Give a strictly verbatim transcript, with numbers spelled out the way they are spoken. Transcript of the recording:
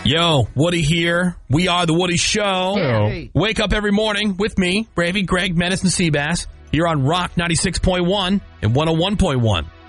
Yo, Woody here. We are the Woody Show. Hey. Wake up every morning with me, Bravey, Greg, Menace, and Seabass here on Rock ninety-six point one and one oh one point one.